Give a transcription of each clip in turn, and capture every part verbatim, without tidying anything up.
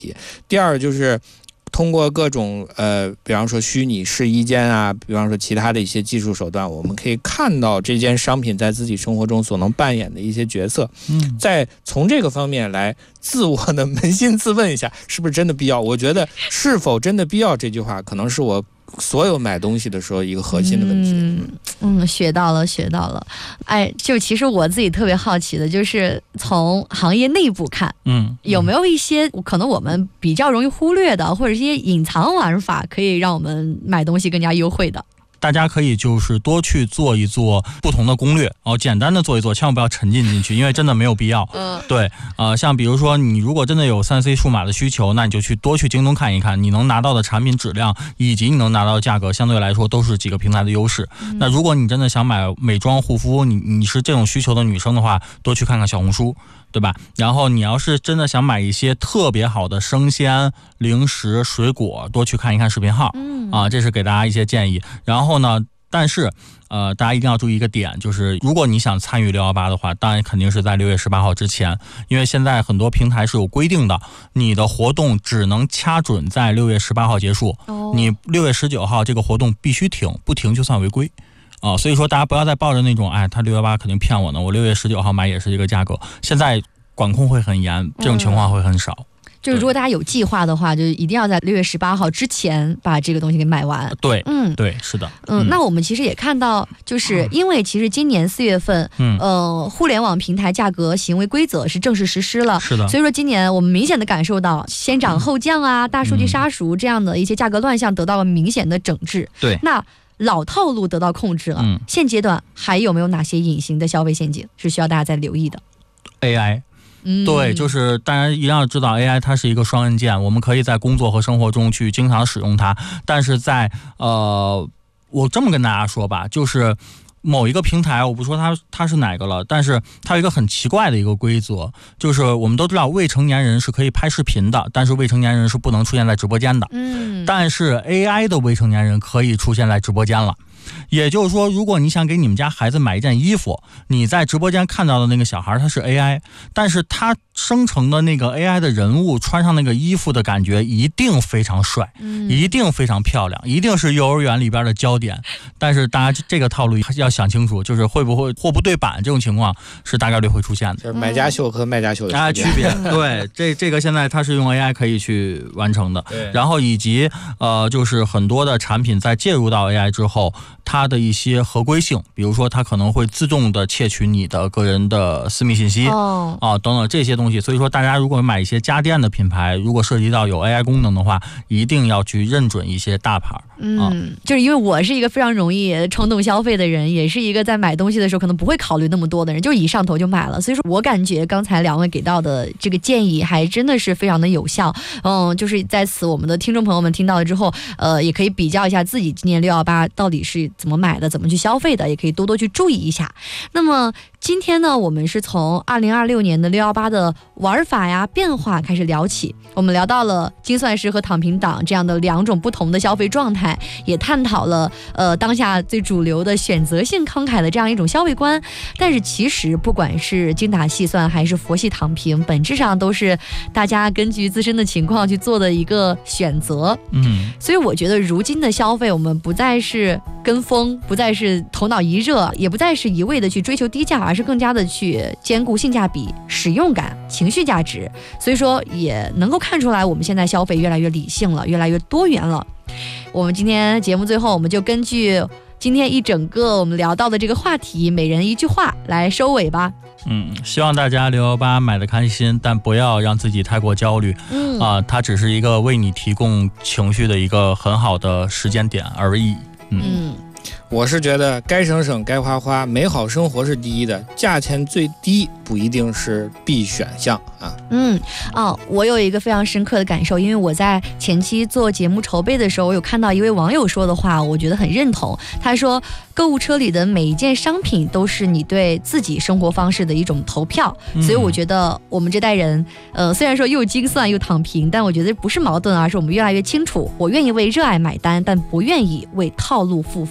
第二就是通过各种呃，比方说虚拟试衣间啊，比方说其他的一些技术手段，我们可以看到这件商品在自己生活中所能扮演的一些角色。嗯，再从这个方面来自我的扪心自问一下，是不是真的必要？我觉得是否真的必要这句话，可能是我所有买东西的时候一个核心的问题。 嗯嗯，学到了学到了。哎，就其实我自己特别好奇的就是从行业内部看，嗯，有没有一些可能我们比较容易忽略的，或者一些隐藏玩法，可以让我们买东西更加优惠的？ 大家可以就是多去做一做不同的攻略，然后简单的做一做，千万不要沉浸进去，因为真的没有必要。嗯，对，呃，像比如说你如果真的有 三 C 数码的需求，那你就去多去京东看一看，你能拿到的产品质量以及你能拿到的价格，相对来说都是几个平台的优势。嗯、那如果你真的想买美妆护肤，你你是这种需求的女生的话，多去看看小红书。对吧？然后你要是真的想买一些特别好的生鲜、零食、水果，多去看一看视频号。嗯啊，这是给大家一些建议。然后呢，但是呃，大家一定要注意一个点，就是如果你想参与六一八的话，当然肯定是在六月十八号之前，因为现在很多平台是有规定的，你的活动只能掐准在六月十八号结束。哦、你六月十九号这个活动必须停，不停就算违规。啊、哦，所以说大家不要再抱着那种，哎，他六一八肯定骗我呢，我六月十九号买也是这个价格。现在管控会很严，这种情况会很少。嗯、 就是如果大家有计划的话，就一定要在六月十八号之前把这个东西给买完。 对，嗯，对，是的。 嗯，那我们其实也看到，就是因为其实今年四月份，嗯，呃，互联网平台价格行为规则是正式实施了。 是的。 所以说今年我们明显的感受到先涨后降啊，嗯、大数据杀熟这样的一些价格乱象得到了明显的整治。 对。 那老套路得到控制了，嗯，现阶段还有没有哪些隐形的消费陷阱是需要大家再留意的 ？A I，嗯，对，就是大家一定要知道 A I 它是一个双刃剑，我们可以在工作和生活中去经常使用它，但是在呃，我这么跟大家说吧，就是某一个平台，我不说它它是哪个了，但是它有一个很奇怪的一个规则，就是我们都知道未成年人是可以拍视频的，但是未成年人是不能出现在直播间的。嗯，但是 A I 的未成年人可以出现在直播间了。也就是说，如果你想给你们家孩子买一件衣服，你在直播间看到的那个小孩他是 A I， 但是他生成的那个 A I 的人物穿上那个衣服的感觉一定非常帅，嗯、一定非常漂亮，一定是幼儿园里边的焦点。但是大家这个套路要想清楚，就是会不会货不对版这种情况是大概率会出现的。 就是买家秀和卖家秀的啊区别。对，这这个现在它是用 A I 可以去完成的。然后以及呃，就是很多的产品在介入到 A I 之后，它的一些合规性，比如说它可能会自动的窃取你的个人的私密信息、哦、啊等等这些东西。所以说大家如果买一些家电的品牌，如果涉及到有 A I 功能的话，一定要去认准一些大牌。 嗯、啊，就是因为我是一个非常容易冲动消费的人，也是一个在买东西的时候可能不会考虑那么多的人，就一上头就买了。所以说我感觉刚才两位给到的这个建议还真的是非常的有效。嗯，就是在此我们的听众朋友们听到了之后，呃，也可以比较一下自己今年六一八到底是怎么买的，怎么去消费的，也可以多多去注意一下。那么今天呢，我们是从二零二六年的六一八的玩法呀变化开始聊起，我们聊到了精算师和躺平党这样的两种不同的消费状态，也探讨了呃当下最主流的选择性慷慨的这样一种消费观。但是其实不管是精打细算还是佛系躺平，本质上都是大家根据自身的情况去做的一个选择。嗯，所以我觉得如今的消费，我们不再是跟风，不再是头脑一热，也不再是一味的去追求低价，而是更加的去兼顾性价比、使用感、情绪价值。所以说也能够看出来我们现在消费越来越理性了，越来越多元了。我们今天节目最后，我们就根据今天一整个我们聊到的这个话题，每人一句话来收尾吧。 嗯，希望大家六一八买的开心，但不要让自己太过焦虑。嗯啊、呃，它只是一个为你提供情绪的一个很好的时间点而已。嗯。嗯， 我是觉得该省省该花花，美好生活是第一的，价钱最低不一定是必选项啊。 嗯哦，我有一个非常深刻的感受，因为我在前期做节目筹备的时候，我有看到一位网友说的话，我觉得很认同。他说购物车里的每一件商品都是你对自己生活方式的一种投票、嗯、所以我觉得我们这代人呃，虽然说又精算又躺平，但我觉得不是矛盾，而是我们越来越清楚，我愿意为热爱买单，但不愿意为套路付费。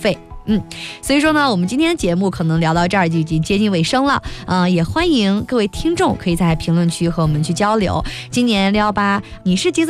嗯，所以说呢，我们今天的节目可能聊到这儿就已经接近尾声了，嗯、呃，也欢迎各位听众可以在评论区和我们去交流。今年六一八，你是机